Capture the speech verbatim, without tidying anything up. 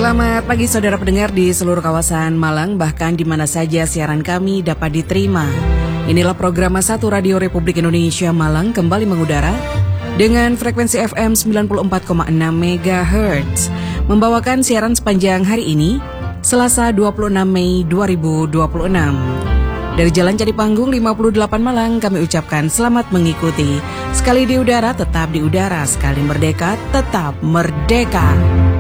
Selamat pagi saudara pendengar di seluruh kawasan Malang, bahkan di mana saja siaran kami dapat diterima. Inilah program satu Radio Republik Indonesia Malang kembali mengudara dengan frekuensi F M sembilan puluh empat koma enam megahertz, membawakan siaran sepanjang hari ini, Selasa dua puluh enam Mei dua ribu dua puluh enam. Dari Jalan Candi Panggung lima puluh delapan Malang, kami ucapkan selamat mengikuti. Sekali di udara, tetap di udara. Sekali merdeka, tetap merdeka.